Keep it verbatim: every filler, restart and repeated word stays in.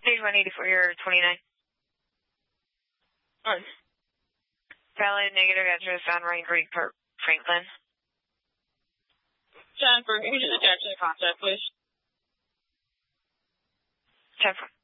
Stage one eighty-four, you're twenty-nine. On. Valid negative address on Ryan Green Park, Franklin. Jennifer, can you just attach the contact, please? Jennifer.